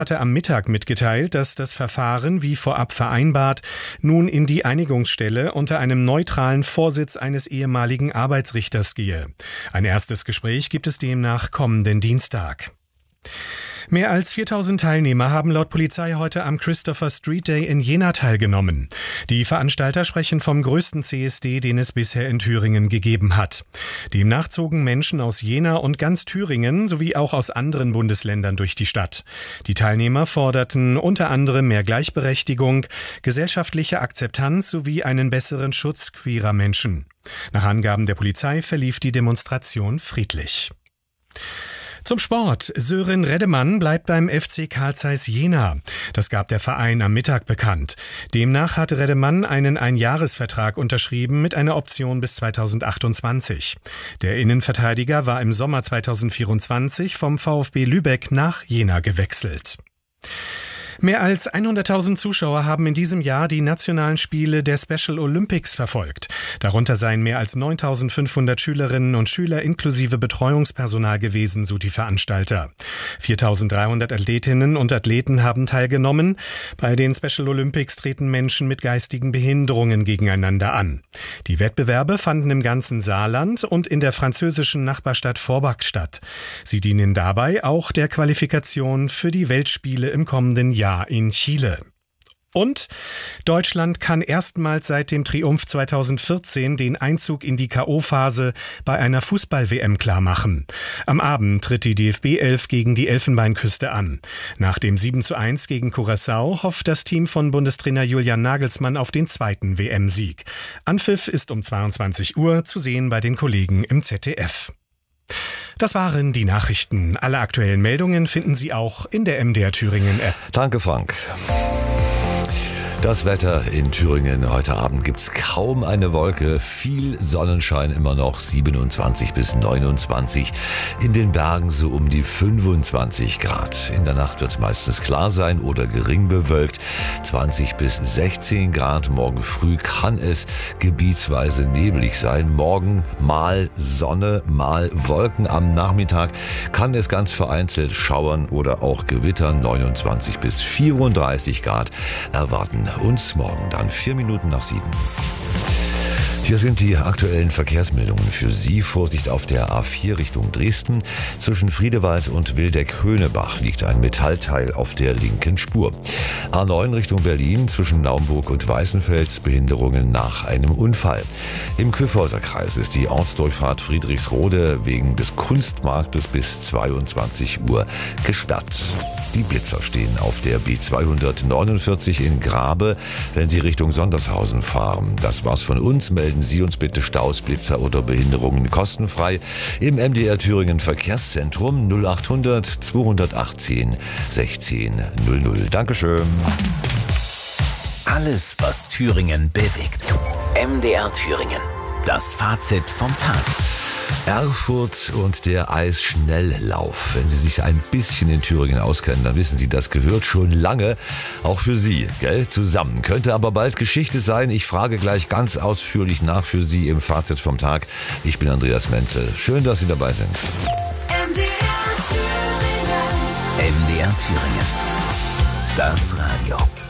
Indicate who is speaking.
Speaker 1: hatte am Mittag mitgeteilt, dass das Verfahren, wie vorab vereinbart, nun in die Einigungsstelle unter einem neutralen Vorsitz eines ehemaligen Arbeitsrichters gehe. Ein erstes Gespräch gibt es demnach kommenden Dienstag. Mehr als 4000 Teilnehmer haben laut Polizei heute am Christopher Street Day in Jena teilgenommen. Die Veranstalter sprechen vom größten CSD, den es bisher in Thüringen gegeben hat. Demnach zogen Menschen aus Jena und ganz Thüringen sowie auch aus anderen Bundesländern durch die Stadt. Die Teilnehmer forderten unter anderem mehr Gleichberechtigung, gesellschaftliche Akzeptanz sowie einen besseren Schutz queerer Menschen. Nach Angaben der Polizei verlief die Demonstration friedlich. Zum Sport. Sören Reddemann bleibt beim FC Carl Zeiss Jena. Das gab der Verein am Mittag bekannt. Demnach hatte Reddemann einen Einjahresvertrag unterschrieben mit einer Option bis 2028. Der Innenverteidiger war im Sommer 2024 vom VfB Lübeck nach Jena gewechselt. Mehr als 100.000 Zuschauer haben in diesem Jahr die nationalen Spiele der Special Olympics verfolgt. Darunter seien mehr als 9.500 Schülerinnen und Schüler inklusive Betreuungspersonal gewesen, so die Veranstalter. 4.300 Athletinnen und Athleten haben teilgenommen. Bei den Special Olympics treten Menschen mit geistigen Behinderungen gegeneinander an. Die Wettbewerbe fanden im ganzen Saarland und in der französischen Nachbarstadt Forbach statt. Sie dienen dabei auch der Qualifikation für die Weltspiele im kommenden Jahr in Chile. Und Deutschland kann erstmals seit dem Triumph 2014 den Einzug in die K.O.-Phase bei einer Fußball-WM klarmachen. Am Abend tritt die DFB-11 gegen die Elfenbeinküste an. Nach dem 7:1 gegen Curaçao hofft das Team von Bundestrainer Julian Nagelsmann auf den zweiten WM-Sieg. Anpfiff ist um 22 Uhr zu sehen bei den Kollegen im ZDF. Das waren die Nachrichten. Alle aktuellen Meldungen finden Sie auch in der MDR Thüringen App.
Speaker 2: Danke, Frank. Das Wetter in Thüringen. Heute Abend gibt's kaum eine Wolke. Viel Sonnenschein immer noch. 27 bis 29. In den Bergen so um die 25 Grad. In der Nacht wird's meistens klar sein oder gering bewölkt. 20 bis 16 Grad. Morgen früh kann es gebietsweise neblig sein. Morgen mal Sonne, mal Wolken. Am Nachmittag kann es ganz vereinzelt schauern oder auch gewittern. 29 bis 34 Grad erwarten uns morgen dann 7:04. Hier sind die aktuellen Verkehrsmeldungen für Sie. Vorsicht auf der A4 Richtung Dresden. Zwischen Friedewald und Wildeck-Höhnebach liegt ein Metallteil auf der linken Spur. A9 Richtung Berlin zwischen Naumburg und Weißenfels Behinderungen nach einem Unfall. Im Kyffhäuserkreis ist die Ortsdurchfahrt Friedrichsrode wegen des Kunstmarktes bis 22 Uhr gesperrt. Die Blitzer stehen auf der B249 in Grabe, wenn Sie Richtung Sondershausen fahren. Das war's von uns. Melden Sie uns bitte Staus, Blitzer oder Behinderungen kostenfrei im MDR Thüringen Verkehrszentrum 0800 218 16 00. Dankeschön.
Speaker 3: Alles, was Thüringen bewegt. MDR Thüringen. Das Fazit vom Tag.
Speaker 2: Erfurt und der Eisschnelllauf. Wenn Sie sich ein bisschen in Thüringen auskennen, dann wissen Sie, das gehört schon lange auch für Sie, gell? Zusammen. Könnte aber bald Geschichte sein. Ich frage gleich ganz ausführlich nach für Sie im Fazit vom Tag. Ich bin Andreas Menzel. Schön, dass Sie dabei sind.
Speaker 3: MDR Thüringen. Das Radio.